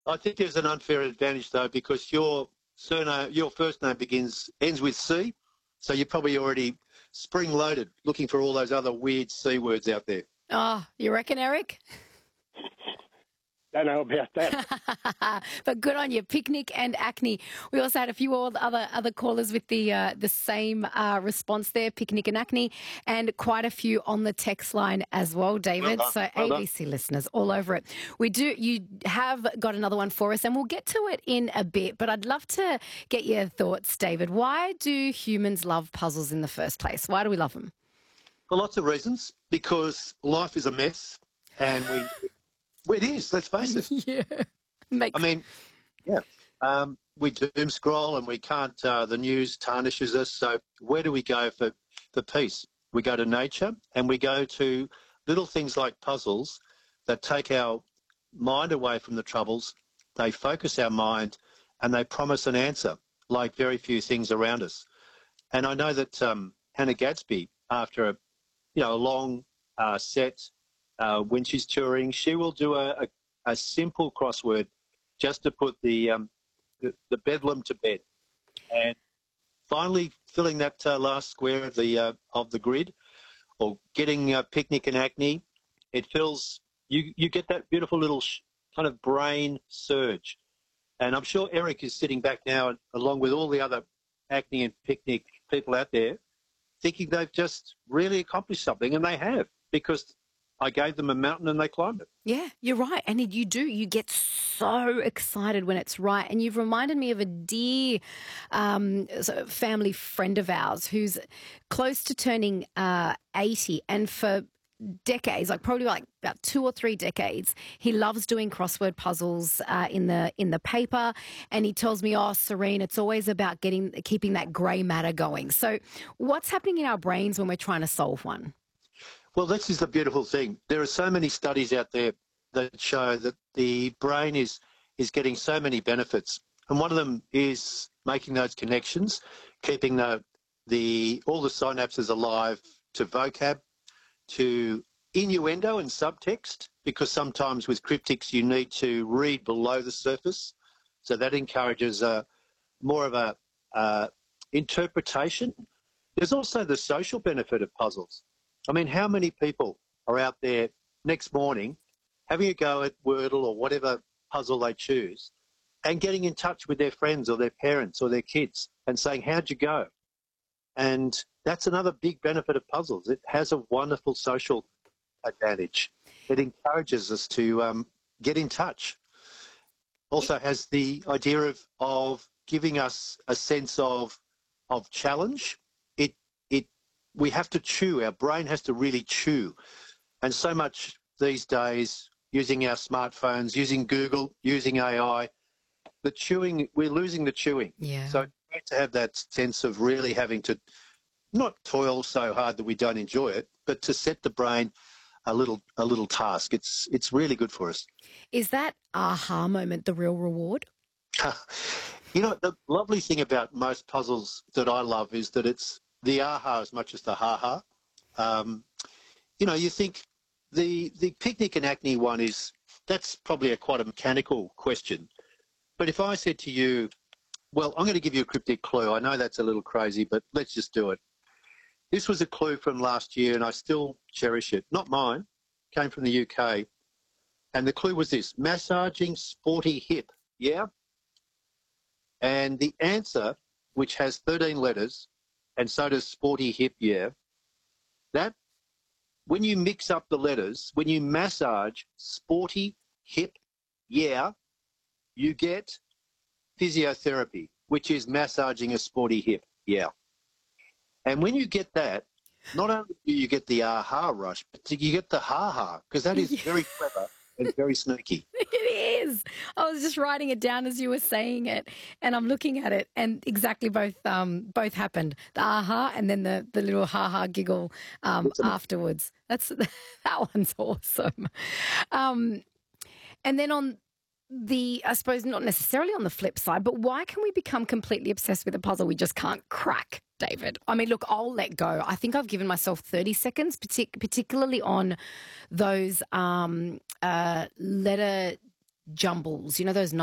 I think there's an unfair advantage though, because your first name ends with C, so you're probably already spring loaded, looking for all those other weird C words out there. Oh, you reckon, Eric? Don't know about that. But good on you, picnic and acne. We also had a few other callers with the same response there, picnic and acne, and quite a few on the text line as well, David. Well so done. ABC listeners all over it. You have got another one for us, and we'll get to it in a bit. But I'd love to get your thoughts, David. Why do humans love puzzles in the first place? Why do we love them? For lots of reasons, because life is a mess, and well, it is, let's face it. Yeah. We doom scroll and we can't, the news tarnishes us. So where do we go for peace? We go to nature, and we go to little things like puzzles that take our mind away from the troubles. They focus our mind and they promise an answer, like very few things around us. And I know that Hannah Gadsby, after a long set, when she's touring, she will do a simple crossword just to put the bedlam to bed. And finally filling that last square of the grid, or getting picnic and acne, it fills, you get that beautiful little kind of brain surge. And I'm sure Eric is sitting back now, along with all the other acne and picnic people out there, thinking they've just really accomplished something, and they have, because I gave them a mountain and they climbed it. Yeah, you're right. And you get so excited when it's right. And you've reminded me of a dear family friend of ours who's close to turning 80. And for decades, probably about 2 or 3 decades, he loves doing crossword puzzles in the paper. And he tells me, "Oh, Serene, it's always about keeping that grey matter going." So what's happening in our brains when we're trying to solve one? Well, this is the beautiful thing. There are so many studies out there that show that the brain is getting so many benefits. And one of them is making those connections, keeping all the synapses alive to vocab, to innuendo and subtext, because sometimes with cryptics you need to read below the surface. So that encourages more of a interpretation. There's also the social benefit of puzzles. I mean, how many people are out there next morning having a go at Wordle or whatever puzzle they choose, and getting in touch with their friends or their parents or their kids and saying, "How'd you go?" And that's another big benefit of puzzles. It has a wonderful social advantage. It encourages us to get in touch. Also has the idea of giving us a sense of challenge. We have to chew. Our brain has to really chew. And so much these days, using our smartphones, using Google, using AI, we're losing the chewing. Yeah. So it's great to have that sense of really having to not toil so hard that we don't enjoy it, but to set the brain a little task. It's really good for us. Is that aha moment the real reward? The lovely thing about most puzzles that I love is that it's the aha as much as the ha-ha. You think the picnic and acne one that's probably quite a mechanical question. But if I said to you, well, I'm going to give you a cryptic clue. I know that's a little crazy, but let's just do it. This was a clue from last year, and I still cherish it. Not mine. Came from the UK. And the clue was this: massaging sporty hip. Yeah? And the answer, which has 13 letters, and so does sporty hip, yeah, that when you mix up the letters, when you massage sporty hip, yeah, you get physiotherapy, which is massaging a sporty hip, yeah. And when you get that, not only do you get the aha rush, but you get the ha-ha, because that is very clever and very sneaky. It is. I was just writing it down as you were saying it, and I'm looking at it, and exactly both happened. The aha and then the little ha-ha giggle afterwards. That one's awesome. And then on I suppose not necessarily on the flip side, but why can we become completely obsessed with a puzzle we just can't crack, David? I mean, look, I'll let go. I think I've given myself 30 seconds, particularly on those letter jumbles, you know, those